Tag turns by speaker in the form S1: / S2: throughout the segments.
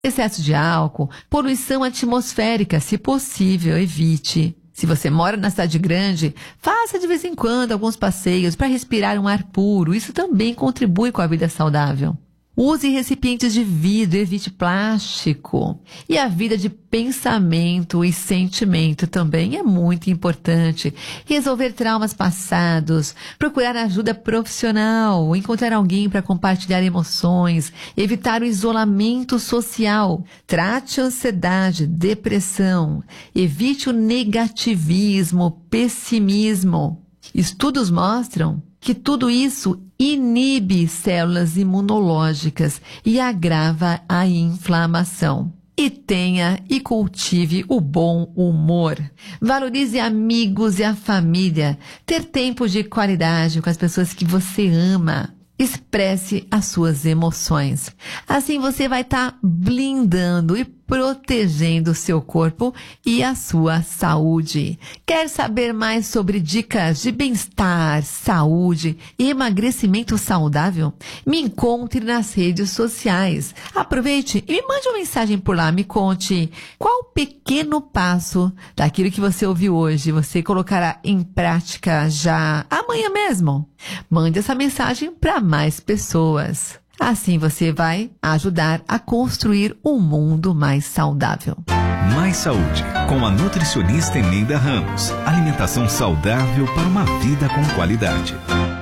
S1: Excesso de álcool, poluição atmosférica, se possível, evite. Se você mora na cidade grande, faça de vez em quando alguns passeios para respirar um ar puro. Isso também contribui com a vida saudável. Use recipientes de vidro, evite plástico. E a vida de pensamento e sentimento também é muito importante. Resolver traumas passados, procurar ajuda profissional, encontrar alguém para compartilhar emoções, evitar o isolamento social. Trate a ansiedade, depressão. Evite o negativismo, pessimismo. Estudos mostram que tudo isso inibe células imunológicas e agrava a inflamação. E tenha e cultive o bom humor. Valorize amigos e a família. Ter tempo de qualidade com as pessoas que você ama. Expresse as suas emoções. Assim você vai estar blindando e protegendo o seu corpo e a sua saúde. Quer saber mais sobre dicas de bem-estar, saúde e emagrecimento saudável? Me encontre nas redes sociais. Aproveite e me mande uma mensagem por lá. Me conte qual pequeno passo daquilo que você ouviu hoje você colocará em prática já amanhã mesmo. Mande essa mensagem para mais pessoas. Assim você vai ajudar a construir um mundo mais saudável.
S2: Mais Saúde, com a nutricionista Eneida Ramos. Alimentação saudável para uma vida com qualidade.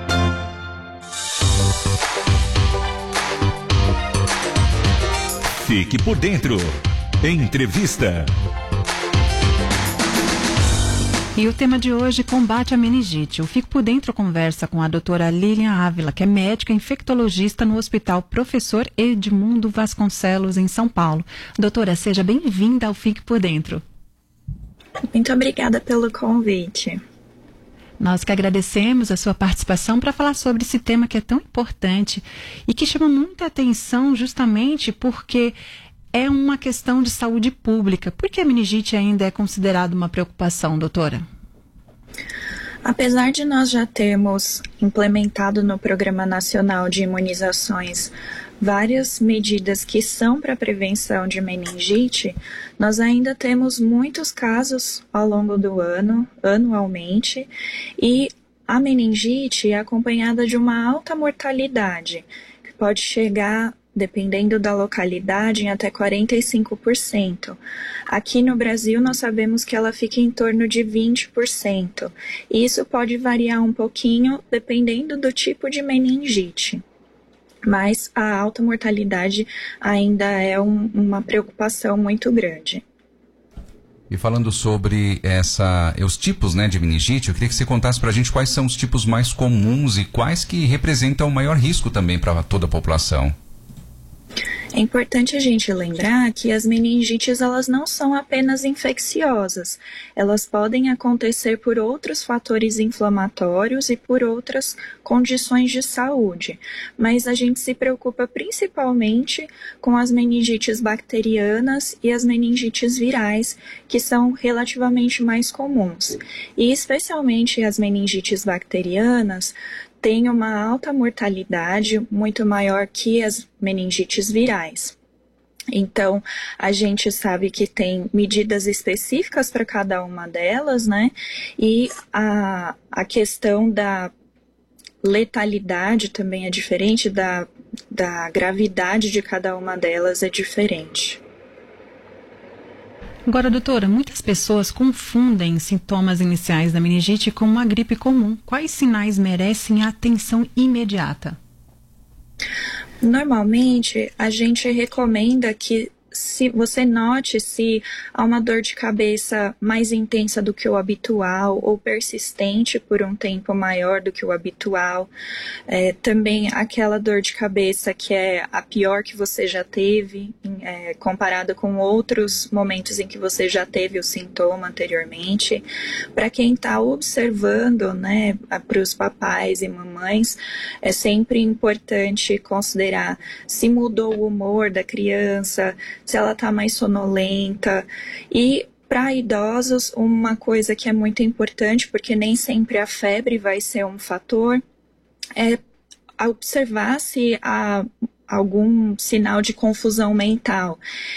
S2: Fique por dentro. Entrevista.
S3: E o tema de hoje, combate à meningite. Eu Fico por Dentro conversa com a doutora Lilian Ávila, que é médica infectologista no Hospital Professor Edmundo Vasconcelos, em São Paulo. Doutora, seja bem-vinda ao Fique por Dentro.
S4: Muito obrigada pelo convite.
S3: Nós que agradecemos a sua participação para falar sobre esse tema que é tão importante e que chama muita atenção justamente porque é uma questão de saúde pública. Por que a meningite ainda é considerada uma preocupação, doutora?
S4: Apesar de nós já termos implementado no Programa Nacional de Imunizações várias medidas que são para a prevenção de meningite, nós ainda temos muitos casos ao longo do ano, anualmente, e a meningite é acompanhada de uma alta mortalidade, que pode chegar, dependendo da localidade, em até 45%. Aqui no Brasil, nós sabemos que ela fica em torno de 20%. E isso pode variar um pouquinho, dependendo do tipo de meningite. Mas a alta mortalidade ainda é uma preocupação muito grande.
S5: E falando sobre os tipos, né, de meningite, eu queria que você contasse para a gente quais são os tipos mais comuns e quais que representam o maior risco também para toda a população.
S4: É importante a gente lembrar que as meningites elas não são apenas infecciosas, elas podem acontecer por outros fatores inflamatórios e por outras condições de saúde, mas a gente se preocupa principalmente com as meningites bacterianas e as meningites virais, que são relativamente mais comuns, e especialmente as meningites bacterianas tem uma alta mortalidade, muito maior que as meningites virais. Então, a gente sabe que tem medidas específicas para cada uma delas, né? E a questão da letalidade também é diferente, da gravidade de cada uma delas é diferente.
S3: Agora, doutora, muitas pessoas confundem sintomas iniciais da meningite com uma gripe comum. Quais sinais merecem atenção imediata?
S4: Normalmente, a gente recomenda que se você note se há uma dor de cabeça mais intensa do que o habitual ou persistente por um tempo maior do que o habitual, também aquela dor de cabeça que é a pior que você já teve, comparada com outros momentos em que você já teve o sintoma anteriormente. Para quem está observando, né, para os papais e mamães, é sempre importante considerar se mudou o humor da criança, se ela está mais sonolenta. E para idosos, uma coisa que é muito importante, porque nem sempre a febre vai ser um fator, é observar se a algum sinal de confusão mental.